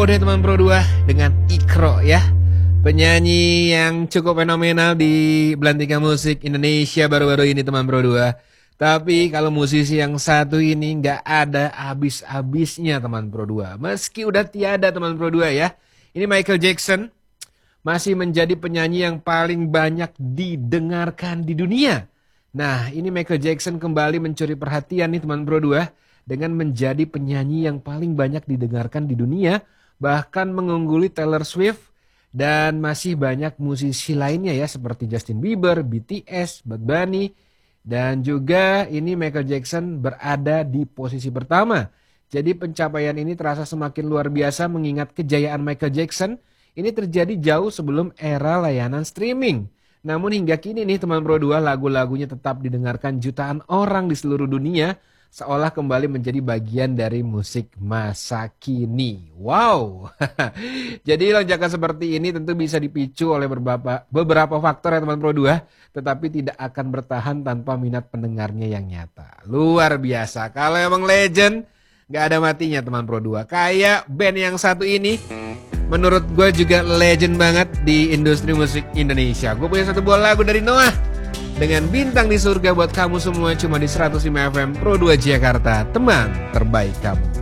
deh teman Pro 2 dengan Ikro ya. Penyanyi yang cukup fenomenal di belantika musik Indonesia baru-baru ini teman Pro 2. Tapi kalau musisi yang satu ini nggak ada habis-habisnya teman Pro 2. Meski udah tiada teman Pro 2 ya. Ini Michael Jackson masih menjadi penyanyi yang paling banyak didengarkan di dunia. Nah, ini Michael Jackson kembali mencuri perhatian nih teman Pro 2 dengan menjadi penyanyi yang paling banyak didengarkan di dunia, bahkan mengungguli Taylor Swift dan masih banyak musisi lainnya ya seperti Justin Bieber, BTS, Bad Bunny, dan juga ini Michael Jackson berada di posisi pertama. Jadi pencapaian ini terasa semakin luar biasa mengingat kejayaan Michael Jackson ini terjadi jauh sebelum era layanan streaming. Namun hingga kini nih teman Pro 2 lagu-lagunya tetap didengarkan jutaan orang di seluruh dunia, seolah kembali menjadi bagian dari musik masa kini. Wow. Jadi lonjakan seperti ini tentu bisa dipicu oleh beberapa faktor ya teman Pro 2, tetapi tidak akan bertahan tanpa minat pendengarnya yang nyata. Luar biasa. Kalau emang legend, gak ada matinya teman Pro 2. Kayak band yang satu ini, menurut gue juga legend banget di industri musik Indonesia. Gue punya satu buah lagu dari Noah dengan Bintang di Surga buat kamu semua, cuma di 105 FM Pro 2 Jakarta, teman terbaik kamu.